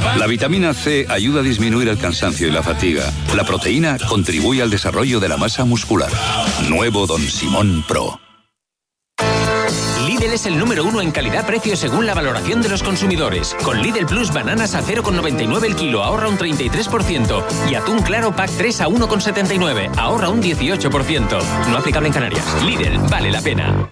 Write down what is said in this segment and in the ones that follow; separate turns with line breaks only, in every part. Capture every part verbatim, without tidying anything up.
La vitamina C ayuda a disminuir el cansancio y la fatiga. La proteína contribuye al desarrollo de la masa muscular. Nuevo Don Simón Pro.
Lidl es el número uno en calidad-precio según la valoración de los consumidores. Con Lidl Plus bananas a cero coma noventa y nueve el kilo, ahorra un treinta y tres por ciento. Y atún claro pack tres a uno coma setenta y nueve, ahorra un dieciocho por ciento. No aplicable en Canarias. Lidl, vale la pena.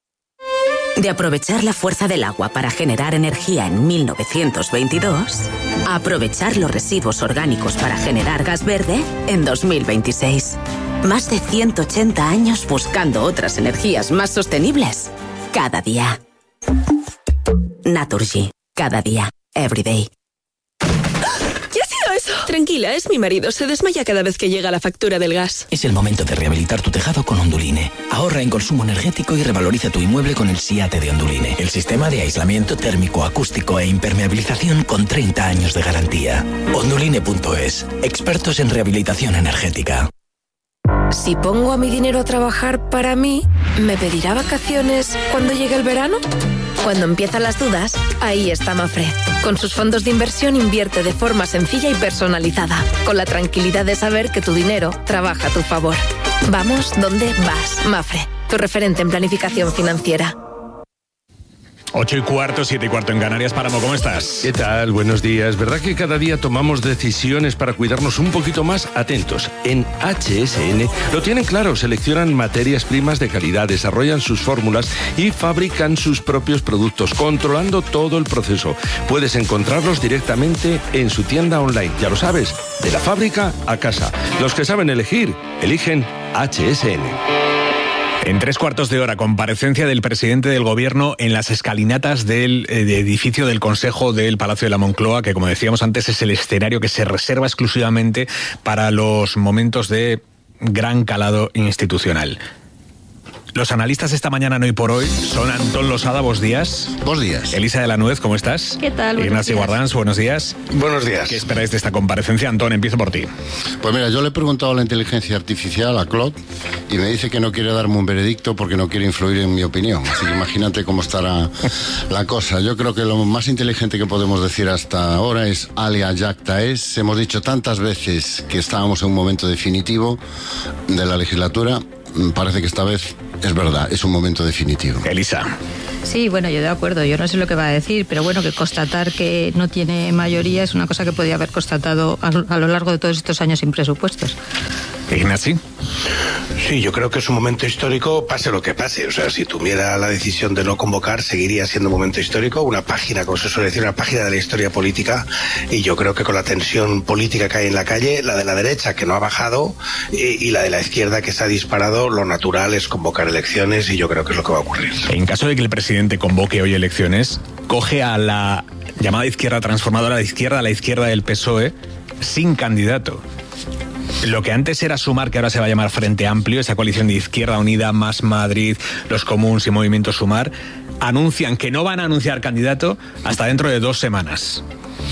De aprovechar la fuerza del agua para generar energía en mil novecientos veintidós, a aprovechar los residuos orgánicos para generar gas verde en dos mil veintiséis. Más de ciento ochenta años buscando otras energías más sostenibles. Cada día. Naturgy. Cada día. Every day.
¿Qué ha sido eso? Tranquila, es mi marido. Se desmaya cada vez que llega la factura del gas.
Es el momento de rehabilitar tu tejado con Onduline. Ahorra en consumo energético y revaloriza tu inmueble con el SIATE de Onduline. El sistema de aislamiento térmico, acústico e impermeabilización con treinta años de garantía. Onduline punto es. Expertos en rehabilitación energética.
Si pongo a mi dinero a trabajar para mí, ¿me pedirá vacaciones cuando llegue el verano? Cuando empiezan las dudas, ahí está Mafre. Con sus fondos de inversión invierte de forma sencilla y personalizada, con la tranquilidad de saber que tu dinero trabaja a tu favor. Vamos donde vas, Mafre, tu referente en planificación financiera.
Ocho y cuarto, siete y cuarto en Canarias. Páramo, ¿cómo estás?
¿Qué tal? Buenos días. ¿Verdad que cada día tomamos decisiones para cuidarnos un poquito más? Atentos. En H S N lo tienen claro. Seleccionan materias primas de calidad, desarrollan sus fórmulas y fabrican sus propios productos, controlando todo el proceso. Puedes encontrarlos directamente en su tienda online. Ya lo sabes, de la fábrica a casa. Los que saben elegir, eligen H S N.
En tres cuartos de hora, comparecencia del presidente del Gobierno en las escalinatas del eh, de edificio del Consejo del Palacio de la Moncloa, que, como decíamos antes, es el escenario que se reserva exclusivamente para los momentos de gran calado institucional. Los analistas esta mañana en Hoy por Hoy son Antón Losada, buenos días.
Buenos días.
Elisa de la Nuez, ¿cómo estás?
¿Qué tal?
Ignacio Guardans, buenos días.
Buenos días.
¿Qué esperáis de esta comparecencia? Antón, empiezo por ti.
Pues mira, yo le he preguntado a la inteligencia artificial, a Claude, y me dice que no quiere darme un veredicto porque no quiere influir en mi opinión. Así que imagínate cómo estará la cosa. Yo creo que lo más inteligente que podemos decir hasta ahora es alia jacta es. Hemos dicho tantas veces que estábamos en un momento definitivo de la legislatura. Parece que esta vez es verdad, es un momento definitivo.
Elisa.
Sí, bueno, yo de acuerdo, yo no sé lo que va a decir, pero bueno, que constatar que no tiene mayoría es una cosa que podía haber constatado a, a lo largo de todos estos años sin presupuestos.
Ignacio.
Sí, yo creo que es un momento histórico, pase lo que pase. O sea, si tuviera la decisión de no convocar, seguiría siendo un momento histórico, una página, como se suele decir, una página de la historia política. Y yo creo que con la tensión política que hay en la calle, la de la derecha, que no ha bajado, y, y la de la izquierda, que se ha disparado, lo natural es convocar elecciones, y yo creo que es lo que va a ocurrir.
En caso de que el presidente convoque hoy elecciones, coge a la llamada izquierda transformadora, la izquierda, la izquierda del P S O E, sin candidato. Lo que antes era Sumar, que ahora se va a llamar Frente Amplio, esa coalición de Izquierda Unida, Más Madrid, Los Comuns y Movimiento Sumar, anuncian que no van a anunciar candidato hasta dentro de dos semanas.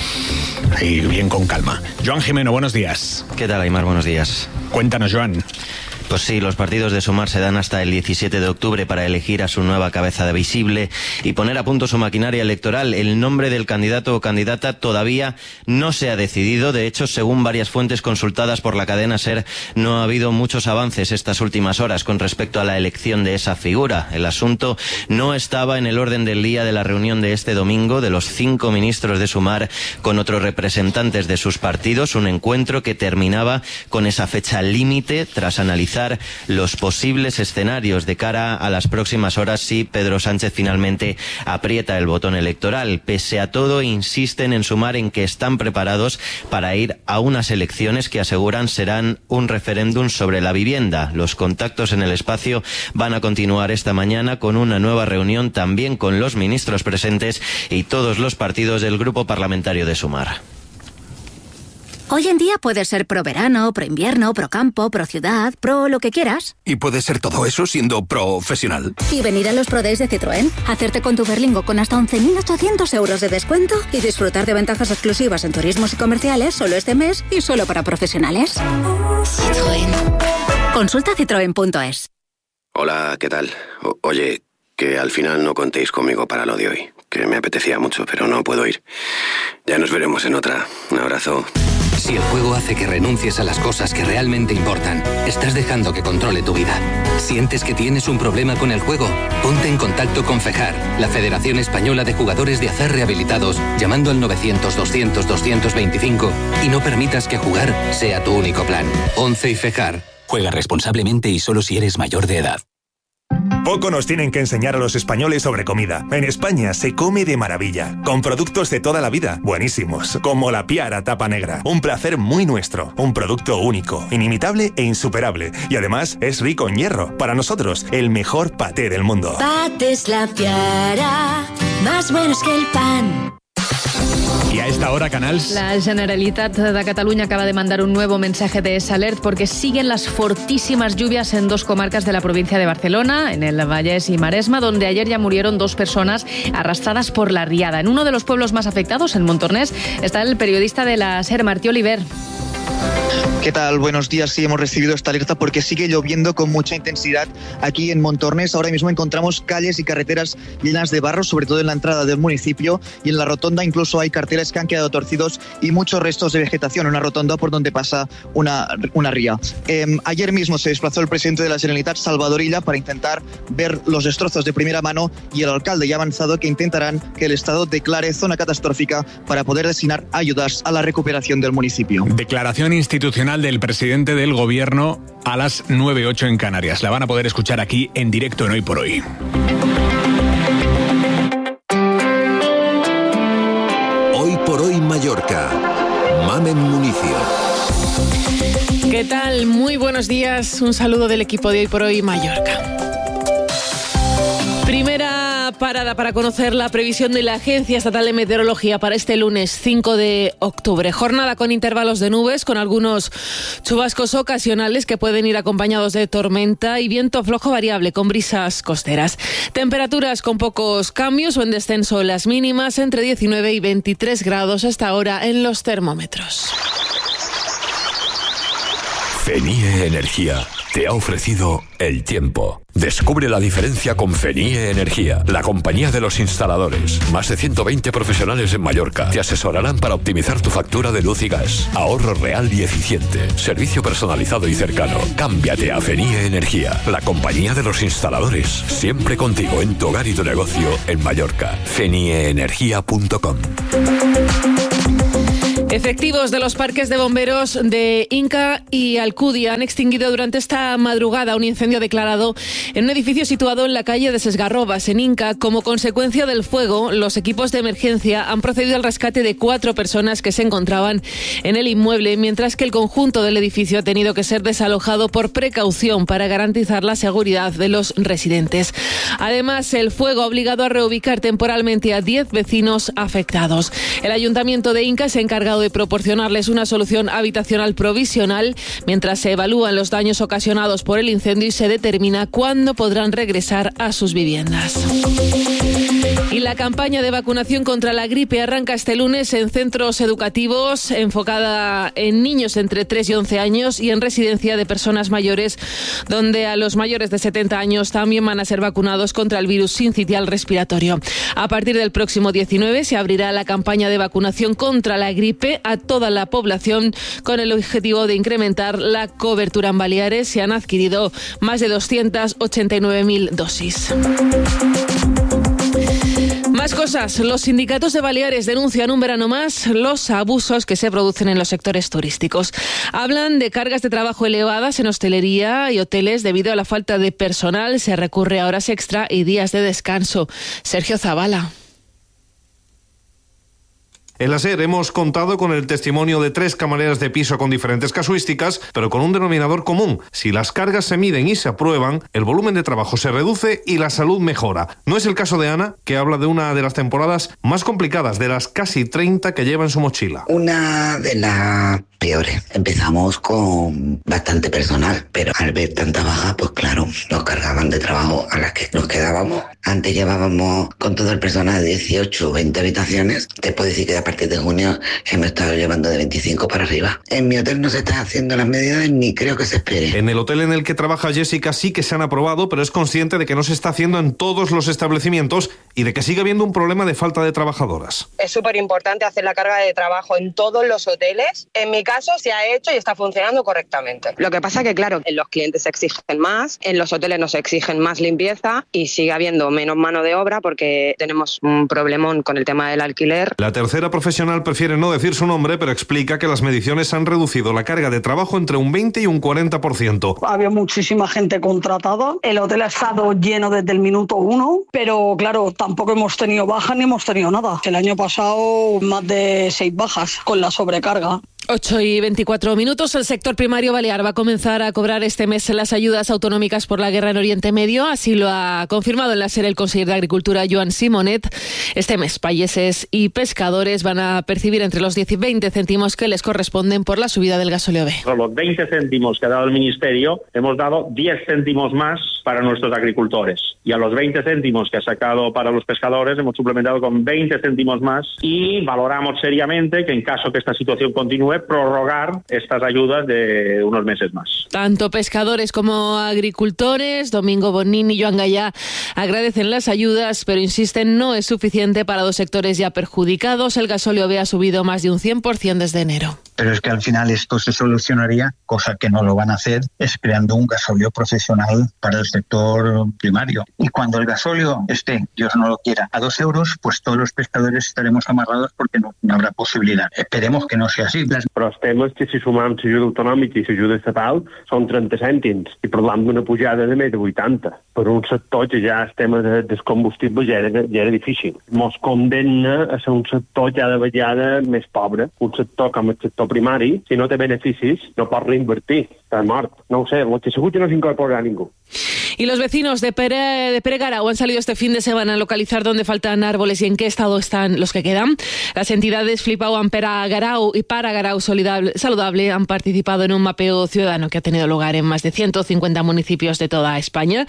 Y bien con calma. Joan Jimeno, buenos días.
¿Qué tal, Aymar? Buenos días.
Cuéntanos, Joan.
Pues sí, los partidos de Sumar se dan hasta el diecisiete de octubre para elegir a su nueva cabeza de visible y poner a punto su maquinaria electoral. El nombre del candidato o candidata todavía no se ha decidido. De hecho, según varias fuentes consultadas por la cadena SER, no ha habido muchos avances estas últimas horas con respecto a la elección de esa figura. El asunto no estaba en el orden del día de la reunión de este domingo de los cinco ministros de Sumar con otros representantes de sus partidos, un encuentro que terminaba con esa fecha límite tras analizar los posibles escenarios de cara a las próximas horas si Pedro Sánchez finalmente aprieta el botón electoral. Pese a todo, insisten en Sumar en que están preparados para ir a unas elecciones que aseguran serán un referéndum sobre la vivienda. Los contactos en el espacio van a continuar esta mañana con una nueva reunión también con los ministros presentes y todos los partidos del grupo parlamentario de Sumar.
Hoy en día puedes ser pro verano, pro invierno, pro campo, pro ciudad, pro lo que quieras.
Y puedes ser todo eso siendo profesional.
Y venir a los Pro Days de Citroën, hacerte con tu Berlingo con hasta once mil ochocientos euros de descuento y disfrutar de ventajas exclusivas en turismos y comerciales solo este mes y solo para profesionales. Citroën. Consulta citroen punto es.
Hola, ¿qué tal? O- oye, que al final no contéis conmigo para lo de hoy. que me apetecía mucho, pero no puedo ir. Ya nos veremos en otra. Un abrazo.
Si el juego hace que renuncies a las cosas que realmente importan, estás dejando que controle tu vida. ¿Sientes que tienes un problema con el juego? Ponte en contacto con FEJAR, la Federación Española de Jugadores de Azar Rehabilitados, llamando al novecientos, doscientos, doscientos veinticinco y no permitas que jugar sea tu único plan. once y FEJAR.
Juega responsablemente y solo si eres mayor de edad.
Poco nos tienen que enseñar a los españoles sobre comida. En España se come de maravilla, con productos de toda la vida, buenísimos, como la Piara tapa negra. Un placer muy nuestro, un producto único, inimitable e insuperable. Y además es rico en hierro. Para nosotros, el mejor paté del mundo.
Patés La Piara, más buenos que el pan.
Y a esta hora, Canals.
La Generalitat de Cataluña acaba de mandar un nuevo mensaje de alert porque siguen las fortísimas lluvias en dos comarcas de la provincia de Barcelona, en el Vallès y Maresma, donde ayer ya murieron dos personas arrastradas por la riada. En uno de los pueblos más afectados, en Montornès, está el periodista de la SER, Martí Oliver.
¿Qué tal? Buenos días. Sí, hemos recibido esta alerta porque sigue lloviendo con mucha intensidad aquí en Montornès. Ahora mismo encontramos calles y carreteras llenas de barro, sobre todo en la entrada del municipio, y en la rotonda incluso hay carteles que han quedado torcidos y muchos restos de vegetación, una rotonda por donde pasa una, una ría. Eh, ayer mismo se desplazó el presidente de la Generalitat, Salvador Illa, para intentar ver los destrozos de primera mano, y el alcalde ya ha avanzado que intentarán que el Estado declare zona catastrófica para poder destinar ayudas a la recuperación del municipio.
Declaración institucional del presidente del gobierno a las nueve ocho en Canarias. La van a poder escuchar aquí en directo en Hoy por Hoy.
Hoy por Hoy Mallorca. Mamen Municio.
¿Qué tal? Muy buenos días. Un saludo del equipo de Hoy por Hoy Mallorca. Primera parada para conocer la previsión de la Agencia Estatal de Meteorología para este lunes cinco de octubre. Jornada con intervalos de nubes, con algunos chubascos ocasionales que pueden ir acompañados de tormenta y viento flojo variable con brisas costeras. Temperaturas con pocos cambios o en descenso las mínimas, entre diecinueve y veintitrés grados hasta ahora en los termómetros.
Fenie Energía te ha ofrecido el tiempo. Descubre la diferencia con Fenie Energía, la compañía de los instaladores. Más de ciento veinte profesionales en Mallorca te asesorarán para optimizar tu factura de luz y gas. Ahorro real y eficiente. Servicio personalizado y cercano. Cámbiate a Fenie Energía, la compañía de los instaladores. Siempre contigo en tu hogar y tu negocio en Mallorca. fenie energía punto com.
Efectivos de los parques de bomberos de Inca y Alcudia han extinguido durante esta madrugada un incendio declarado en un edificio situado en la calle de Sesgarrobas, en Inca. Como consecuencia del fuego, los equipos de emergencia han procedido al rescate de cuatro personas que se encontraban en el inmueble, mientras que el conjunto del edificio ha tenido que ser desalojado por precaución para garantizar la seguridad de los residentes. Además, el fuego ha obligado a reubicar temporalmente a diez vecinos afectados. El Ayuntamiento de Inca se ha encargado de proporcionarles una solución habitacional provisional mientras se evalúan los daños ocasionados por el incendio y se determina cuándo podrán regresar a sus viviendas. Y la campaña de vacunación contra la gripe arranca este lunes en centros educativos, enfocada en niños entre tres y once años y en residencia de personas mayores, donde a los mayores de setenta años también van a ser vacunados contra el virus sincitial respiratorio. A partir del próximo diecinueve se abrirá la campaña de vacunación contra la gripe a toda la población con el objetivo de incrementar la cobertura en Baleares. Se han adquirido más de doscientas ochenta y nueve mil dosis. Más cosas. Los sindicatos de Baleares denuncian un verano más los abusos que se producen en los sectores turísticos. Hablan de cargas de trabajo elevadas en hostelería y hoteles debido a la falta de personal. Se recurre a horas extra y días de descanso. Sergio Zavala.
En la SER hemos contado con el testimonio de tres camareras de piso con diferentes casuísticas, pero con un denominador común. Si las cargas se miden y se aprueban, el volumen de trabajo se reduce y la salud mejora. No es el caso de Ana, que habla de una de las temporadas más complicadas, de las casi treinta que lleva en su mochila.
Una de las
peores. Empezamos con bastante personal, pero al ver tanta baja, pues claro, nos cargaban de trabajo a las que nos quedábamos. Antes llevábamos con todo el personal dieciocho o veinte habitaciones. Te puedo decir que a partir de junio hemos estado llevando de veinticinco para arriba. En mi hotel no se están haciendo las medidas ni creo que se espere.
En el hotel en el que trabaja Jessica sí que se han aprobado, pero es consciente de que no se está haciendo en todos los establecimientos y de que sigue habiendo un problema de falta de trabajadoras.
Es súper importante hacer la carga de trabajo en todos los hoteles. En mi caso se ha hecho y está funcionando correctamente. Lo que pasa que, claro, en los clientes se exigen más, en los hoteles nos exigen más limpieza y sigue habiendo menos mano de obra porque tenemos un problemón con el tema del alquiler.
La tercera profesional prefiere no decir su nombre, pero explica que las mediciones han reducido la carga de trabajo entre un veinte y un cuarenta por ciento.
Había muchísima gente contratada, el hotel ha estado lleno desde el minuto uno, pero claro, tampoco hemos tenido bajas ni hemos tenido nada. El año pasado más de seis bajas con la sobrecarga.
ocho y veinticuatro minutos. El sector primario balear va a comenzar a cobrar este mes las ayudas autonómicas por la guerra en Oriente Medio. Así lo ha confirmado en la SER el conseller de Agricultura, Joan Simonet. Este mes, payeses y pescadores van a percibir entre los diez y veinte céntimos que les corresponden por la subida del gasóleo B.
Con los veinte céntimos que ha dado el Ministerio, hemos dado diez céntimos más para nuestros agricultores. Y a los veinte céntimos que ha sacado para los pescadores, hemos suplementado con veinte céntimos más y valoramos seriamente que en caso que esta situación continúe, prorrogar estas ayudas de unos meses más.
Tanto pescadores como agricultores, Domingo Bonin y Joan Gallá, agradecen las ayudas, pero insisten no es suficiente para dos sectores ya perjudicados. El gasóleo B ha subido más de un cien por ciento desde enero.
Pero es que al final esto se solucionaría, cosa que no lo van a hacer, es creando un gasóleo profesional para el sector primario. Y cuando el gasóleo esté, Dios no lo quiera, a dos euros, pues todos los pescadores estaremos amarrados porque no, no habrá posibilidad. Esperemos que no sea así. Las...
Però els temes que si sumam l'ajuda autonòmica i l'ajuda estatal són trenta cèntims i parlam d'una pujada de més de vuitanta. Per un sector que ja el tema de, dels combustibles ja era, ja era difícil. Mos condemna a ser un sector ja de vegada més pobre. Un sector com el sector primari, si no té beneficis, no pot reinvertir. Està mort. No ho sé, el que segur que no s'incorporarà ningú.
Y los vecinos de Pere, de Peregarau han salido este fin de semana a localizar dónde faltan árboles y en qué estado están los que quedan. Las entidades Flipau, Peregarau y Paragarau Saludable han participado en un mapeo ciudadano que ha tenido lugar en más de ciento cincuenta municipios de toda España.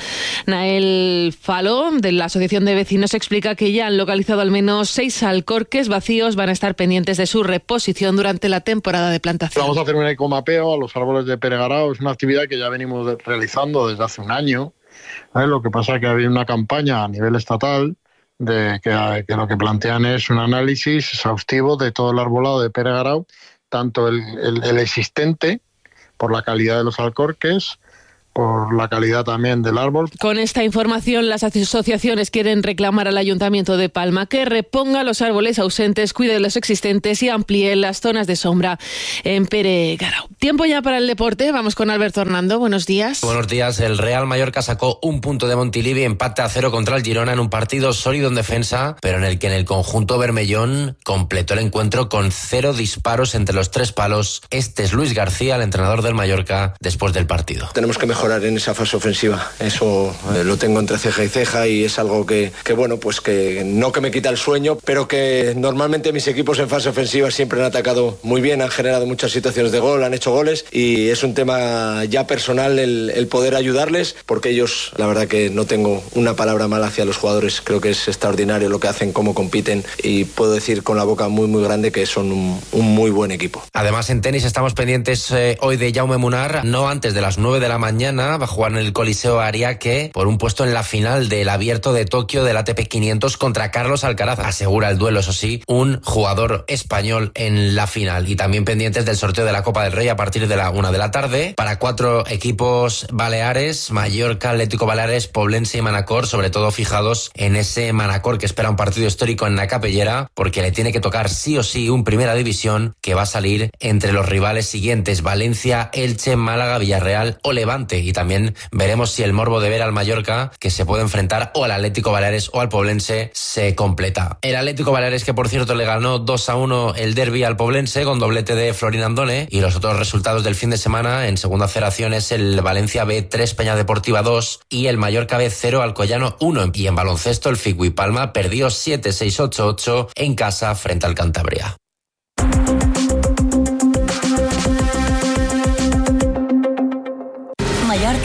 Nael Falo, de la Asociación de Vecinos, explica que ya han localizado al menos seis alcorques vacíos. Van a estar pendientes de su reposición durante la temporada de plantación.
Vamos a hacer un ecomapeo a los árboles de Peregarau. Es una actividad que ya venimos realizando desde hace un año. ¿Eh? Lo que pasa es que había una campaña a nivel estatal de que, que lo que plantean es un análisis exhaustivo de todo el arbolado de Peregarau, tanto el, el, el existente, por la calidad de los alcorques, por la calidad también del árbol.
Con esta información, las asociaciones quieren reclamar al Ayuntamiento de Palma que reponga los árboles ausentes, cuide los existentes y amplíe las zonas de sombra en Peregarau. Tiempo ya para el deporte. Vamos con Alberto Hernando. Buenos días.
Buenos días. El Real Mallorca sacó un punto de Montilivi, empate a cero contra el Girona en un partido sólido en defensa, pero en el que en el conjunto bermellón completó el encuentro con cero disparos entre los tres palos. Este es Luis García, el entrenador del Mallorca, después del partido.
Tenemos que mejorar en esa fase ofensiva. Eso eh, lo tengo entre ceja y ceja y es algo que, que, bueno, pues que no que me quita el sueño, pero que normalmente mis equipos en fase ofensiva siempre han atacado muy bien, han generado muchas situaciones de gol, han hecho goles y es un tema ya personal el, el poder ayudarles, porque ellos, la verdad que no tengo una palabra mala hacia los jugadores, creo que es extraordinario lo que hacen, cómo compiten y puedo decir con la boca muy muy grande que son un, un muy buen equipo.
Además en tenis estamos pendientes eh, hoy de Jaume Munar, no antes de las nueve de la mañana. Va a jugar en el Coliseo Ariake por un puesto en la final del Abierto de Tokio del A T P quinientos contra Carlos Alcaraz. Asegura el duelo, eso sí, un jugador español en la final. Y también pendientes del sorteo de la Copa del Rey a partir de la una de la tarde para cuatro equipos baleares: Mallorca, Atlético Baleares, Poblense y Manacor. Sobre todo fijados en ese Manacor que espera un partido histórico en la Capellera, porque le tiene que tocar sí o sí un Primera División que va a salir entre los rivales siguientes: Valencia, Elche, Málaga, Villarreal o Levante. Y también veremos si el morbo de ver al Mallorca, que se puede enfrentar o al Atlético Baleares o al Poblense, se completa. El Atlético Baleares, que por cierto le ganó dos a uno el derbi al Poblense con doblete de Florin Andone. Y los otros resultados del fin de semana en segunda federación es el Valencia B tres, Peña Deportiva dos y el Mallorca B cero, Alcoyano uno. Y en baloncesto el Figui Palma perdió siete seis ocho ocho en casa frente al Cantabria.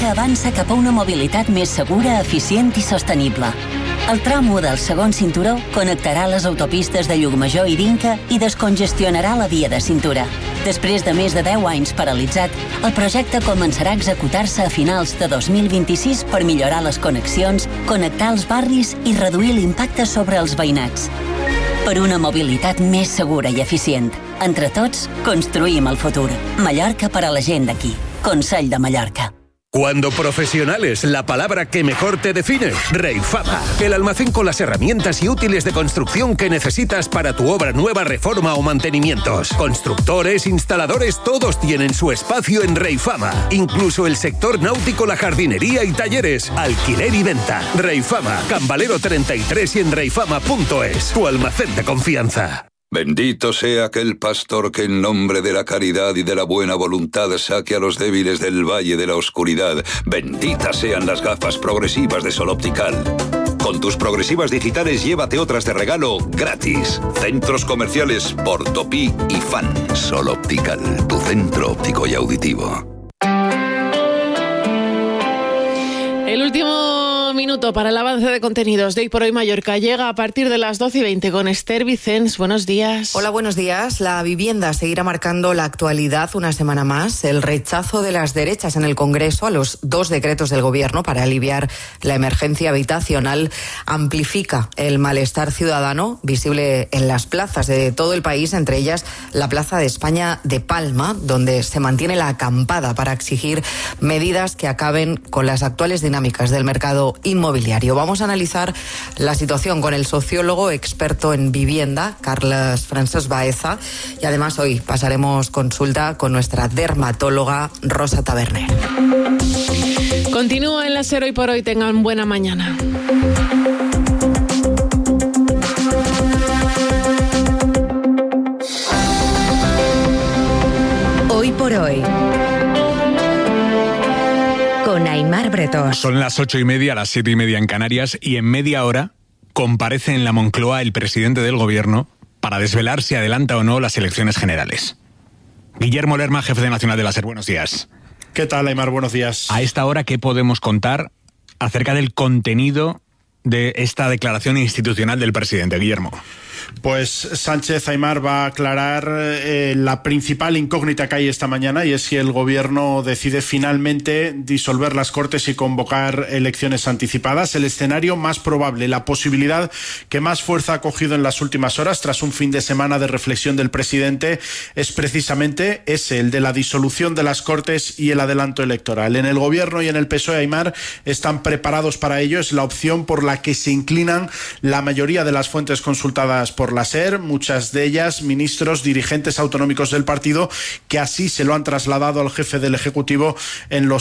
Inca avança cap a una mobilitat més segura, eficient i sostenible. El tram u del segon cinturó connectarà les autopistes de Llucmajor i d'Inca i descongestionarà la via de cintura. Després de més de deu anys paralitzat, el projecte començarà a executar-se a finals de dos mil vint-i-sis per millorar les connexions, connectar els barris i reduir l'impacte sobre els veïnats. Per una mobilitat més segura i eficient. Entre tots, construïm el futur. Mallorca per a la gent d'aquí. Consell de Mallorca.
Cuando profesionales, la palabra que mejor te define, Reifama, el almacén con las herramientas y útiles de construcción que necesitas para tu obra nueva, reforma o mantenimientos. Constructores, instaladores, todos tienen su espacio en Reifama. Incluso el sector náutico, la jardinería y talleres, alquiler y venta. Reifama, Cambalero treinta y tres y en reifama punto es, tu almacén de confianza.
Bendito sea aquel pastor que en nombre de la caridad y de la buena voluntad saque a los débiles del valle de la oscuridad. Benditas sean las gafas progresivas de Sol Optical. Con tus progresivas digitales llévate otras de regalo gratis. Centros comerciales Portopí y Fan. Sol Optical, tu centro óptico y auditivo.
El último minuto para el avance de contenidos de Hoy por Hoy Mallorca llega a partir de las doce y veinte con Esther Vicens. Buenos días.
Hola, buenos días. La vivienda seguirá marcando la actualidad una semana más. El rechazo de las derechas en el Congreso a los dos decretos del Gobierno para aliviar la emergencia habitacional amplifica el malestar ciudadano visible en las plazas de todo el país, entre ellas la Plaza de España de Palma, donde se mantiene la acampada para exigir medidas que acaben con las actuales dinámicas del mercado inmobiliario. Vamos a analizar la situación con el sociólogo experto en vivienda, Carles Francesc Baeza, y además hoy pasaremos consulta con nuestra dermatóloga Rosa Taberner.
Continúa en la SER Hoy por Hoy. Tengan buena mañana.
Hoy por Hoy. Con Aimar Bretós.
Son las ocho y media, las siete y media en Canarias, y en media hora comparece en la Moncloa el presidente del Gobierno para desvelar si adelanta o no las elecciones generales. Guillermo Lerma, jefe de Nacional de la SER, buenos días.
¿Qué tal, Aimar? Buenos días.
A esta hora, ¿qué podemos contar acerca del contenido de esta declaración institucional del presidente, Guillermo?
Pues Sánchez, Aimar, va a aclarar eh, la principal incógnita que hay esta mañana, y es si el Gobierno decide finalmente disolver las Cortes y convocar elecciones anticipadas. El escenario más probable, la posibilidad que más fuerza ha cogido en las últimas horas tras un fin de semana de reflexión del presidente, es precisamente ese, el de la disolución de las Cortes y el adelanto electoral. En el Gobierno y en el P S O E, Aimar, están preparados para ello. Es la opción por la que se inclinan la mayoría de las fuentes consultadas por la SER, muchas de ellas ministros, dirigentes autonómicos del partido, que así se lo han trasladado al jefe del Ejecutivo en los